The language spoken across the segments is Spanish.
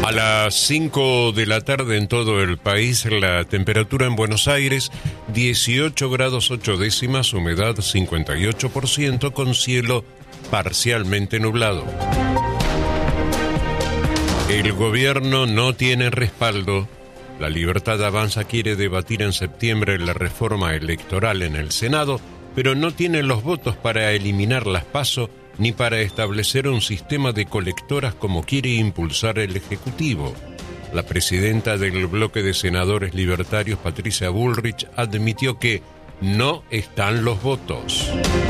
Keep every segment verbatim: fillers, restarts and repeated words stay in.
A las cinco de la tarde en todo el país, la temperatura en Buenos Aires, dieciocho grados ocho décimas, humedad cincuenta y ocho por ciento, con cielo parcialmente nublado. El gobierno no tiene respaldo. La Libertad Avanza quiere debatir en septiembre la reforma electoral en el Senado, pero no tiene los votos para eliminar las PASO ni para establecer un sistema de colectoras como quiere impulsar el Ejecutivo. La presidenta del bloque de senadores libertarios, Patricia Bullrich, admitió que no están los votos.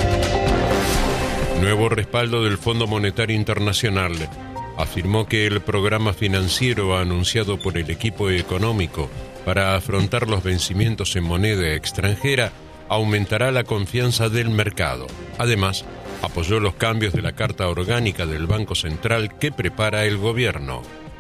Nuevo respaldo del Fondo Monetario Internacional. Afirmó que el programa financiero anunciado por el equipo económico para afrontar los vencimientos en moneda extranjera aumentará la confianza del mercado. Además, apoyó los cambios de la Carta Orgánica del Banco Central que prepara el gobierno.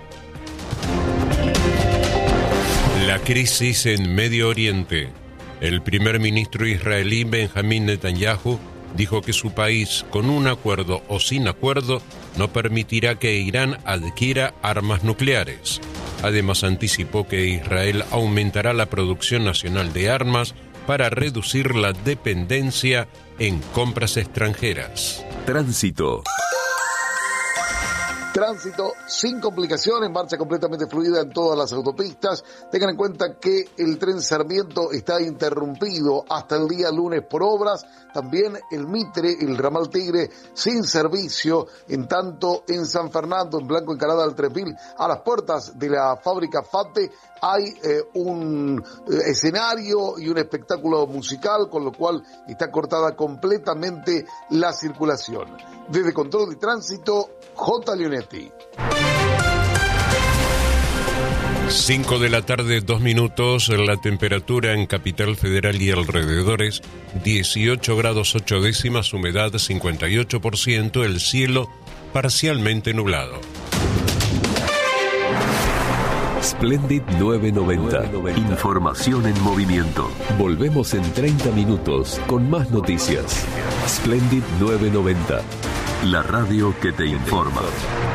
La crisis en Medio Oriente. El primer ministro israelí Benjamín Netanyahu dijo que su país, con un acuerdo o sin acuerdo, no permitirá que Irán adquiera armas nucleares. Además, anticipó que Israel aumentará la producción nacional de armas para reducir la dependencia en compras extranjeras. Tránsito. Tránsito sin complicaciones, marcha completamente fluida en todas las autopistas. Tengan en cuenta que el tren Sarmiento está interrumpido hasta el día lunes por obras. También el Mitre, el ramal Tigre, sin servicio. En tanto, en San Fernando, en Blanco Encalada del Tres Mil, a las puertas de la fábrica FATE, hay eh, un eh, escenario y un espectáculo musical, con lo cual está cortada completamente la circulación. Desde Control de Tránsito, J. Leonetti. cinco de la tarde, dos minutos, la temperatura en Capital Federal y alrededores, dieciocho grados ocho décimas, humedad cincuenta y ocho por ciento, el cielo parcialmente nublado. Splendid novecientos noventa. Información en movimiento. Volvemos en treinta minutos con más noticias. Splendid novecientos noventa. La radio que te informa.